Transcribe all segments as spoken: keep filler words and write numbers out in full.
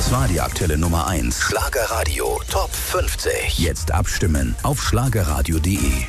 Das war die aktuelle Nummer eins. Schlagerradio Top fünfzig. Jetzt abstimmen auf schlagerradio punkt de.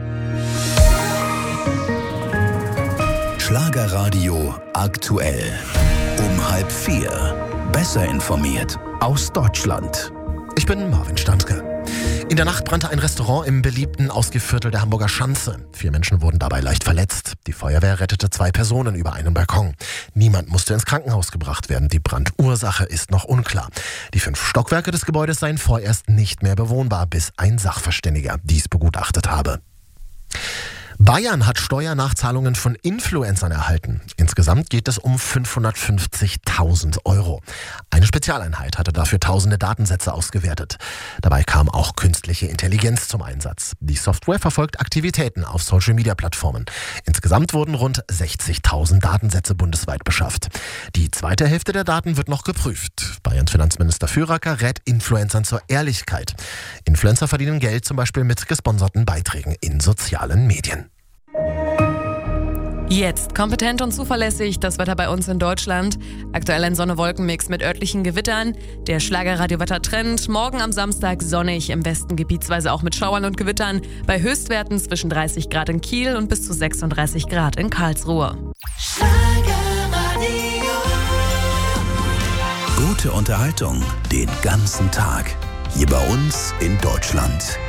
Schlagerradio aktuell. Um halb vier. Besser informiert aus Deutschland. Ich bin Marvin Standke. In der Nacht brannte ein Restaurant im beliebten Ausgehviertel der Hamburger Schanze. Vier Menschen wurden dabei leicht verletzt. Die Feuerwehr rettete zwei Personen über einen Balkon. Niemand musste ins Krankenhaus gebracht werden. Die Brandursache ist noch unklar. Die fünf Stockwerke des Gebäudes seien vorerst nicht mehr bewohnbar, bis ein Sachverständiger dies begutachtet habe. Bayern hat Steuernachzahlungen von Influencern erhalten. Insgesamt geht es um fünfhundertfünfzigtausend Euro. Eine Spezialeinheit hatte dafür tausende Datensätze ausgewertet. Dabei kam auch künstliche Intelligenz zum Einsatz. Die Software verfolgt Aktivitäten auf Social-Media-Plattformen. Insgesamt wurden rund sechzigtausend Datensätze bundesweit beschafft. Die zweite Hälfte der Daten wird noch geprüft. Bayerns Finanzminister Füracker rät Influencern zur Ehrlichkeit. Influencer verdienen Geld zum Beispiel mit gesponserten Beiträgen in sozialen Medien. Jetzt kompetent und zuverlässig das Wetter bei uns in Deutschland. Aktuell ein Sonne-Wolken-Mix mit örtlichen Gewittern. Der Schlagerradio-Wetter-Trend. Morgen am Samstag sonnig, im Westen gebietsweise auch mit Schauern und Gewittern. Bei Höchstwerten zwischen dreißig Grad in Kiel und bis zu sechsunddreißig Grad in Karlsruhe. Gute Unterhaltung den ganzen Tag. Hier bei uns in Deutschland.